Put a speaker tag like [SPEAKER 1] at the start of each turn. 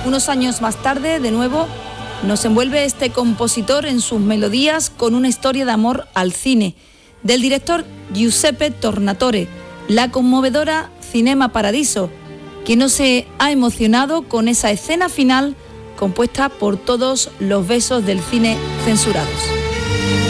[SPEAKER 1] Unos años más tarde, de nuevo, nos envuelve este compositor en sus melodías con una historia de amor al cine, del director Giuseppe Tornatore, la conmovedora Cinema Paradiso, que no se ha emocionado con esa escena final compuesta por todos los besos del cine censurados.